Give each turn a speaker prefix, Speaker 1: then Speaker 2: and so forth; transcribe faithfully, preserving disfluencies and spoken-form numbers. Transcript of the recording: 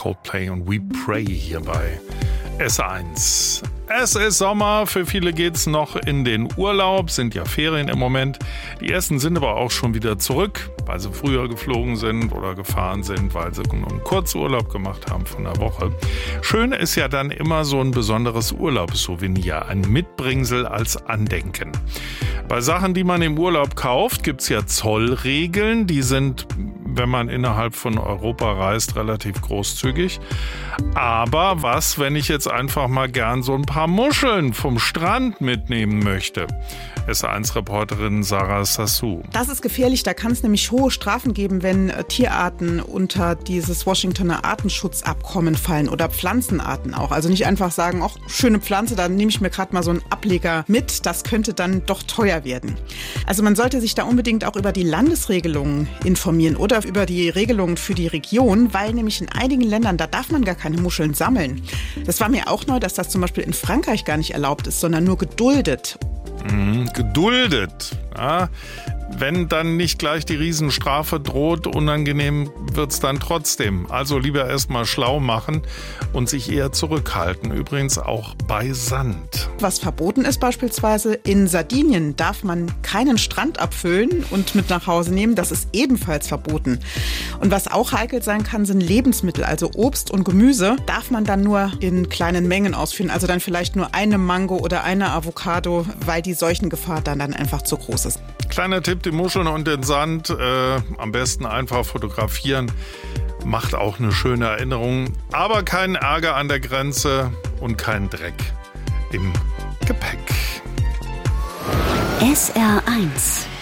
Speaker 1: Coldplay und We Pray hier bei S eins. Es ist Sommer, für viele geht's noch in den Urlaub, sind ja Ferien im Moment. Die ersten sind aber auch schon wieder zurück, weil sie früher geflogen sind oder gefahren sind, weil sie nur einen Kurzurlaub gemacht haben von einer Woche. Schön ist ja dann immer so ein besonderes Urlaubssouvenir, ein Mitbringsel als Andenken. Bei Sachen, die man im Urlaub kauft, gibt's ja Zollregeln, die sind, wenn man innerhalb von Europa reist, relativ großzügig. Aber was, wenn ich jetzt einfach mal gern so ein paar Muscheln vom Strand mitnehmen möchte? S eins Reporterin Sarah Sassou.
Speaker 2: Das ist gefährlich, da kann es nämlich hohe Strafen geben, wenn äh, Tierarten unter dieses Washingtoner Artenschutzabkommen fallen oder Pflanzenarten auch. Also nicht einfach sagen, ach, schöne Pflanze, da nehme ich mir gerade mal so einen Ableger mit. Das könnte dann doch teuer werden. Also man sollte sich da unbedingt auch über die Landesregelungen informieren oder über die Regelungen für die Region, weil nämlich in einigen Ländern, da darf man gar keine Muscheln sammeln. Das war mir auch neu, dass das zum Beispiel in Frankreich gar nicht erlaubt ist, sondern nur geduldet.
Speaker 1: Mhm, geduldet. Ja, wenn dann nicht gleich die Riesenstrafe droht, unangenehm wird's dann trotzdem. Also lieber erstmal schlau machen und sich eher zurückhalten. Übrigens auch bei Sand.
Speaker 2: Was verboten ist beispielsweise, in Sardinien darf man keinen Strand abfüllen und mit nach Hause nehmen. Das ist ebenfalls verboten. Und was auch heikel sein kann, sind Lebensmittel, also Obst und Gemüse. Darf man dann nur in kleinen Mengen ausführen, also dann vielleicht nur eine Mango oder eine Avocado, weil die Seuchengefahr dann, dann einfach zu groß ist.
Speaker 1: Kleiner Tipp, die Muscheln und den Sand äh, am besten einfach fotografieren. Macht auch eine schöne Erinnerung, aber keinen Ärger an der Grenze und keinen Dreck im Gepäck.
Speaker 3: S R eins